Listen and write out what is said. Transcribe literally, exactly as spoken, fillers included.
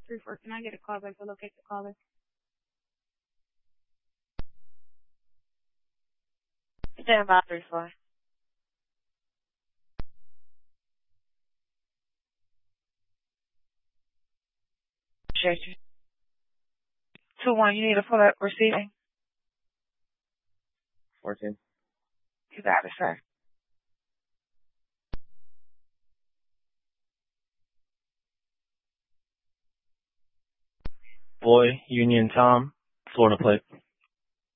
three four. Can I get a call back to locate the caller? Stand by three four. Appreciate you. Two one. You need to pull up receiving. Fourteen. You got it, sir. Boy, Union Tom, Florida plate.